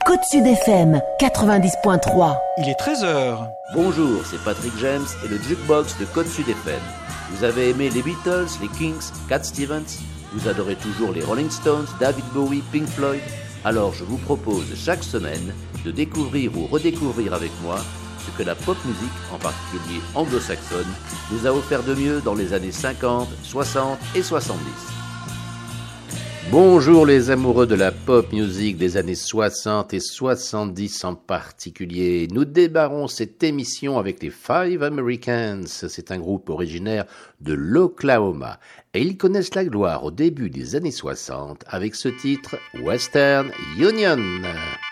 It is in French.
Côte Sud FM 90.3. Il est 13h. Bonjour, c'est Patrick James et le Jukebox de Côte Sud FM. Vous avez aimé les Beatles, les Kings, Cat Stevens? Vous adorez toujours les Rolling Stones, David Bowie, Pink Floyd? Alors je vous propose chaque semaine de découvrir ou redécouvrir avec moi ce que la pop musique, en particulier anglo-saxonne, nous a offert de mieux dans les années 50, 60 et 70. Bonjour les amoureux de la pop music des années 60 et 70 en particulier. Nous débarrons cette émission avec les Five Americans. C'est un groupe originaire de l'Oklahoma et ils connaissent la gloire au début des années 60 avec ce titre Western Union.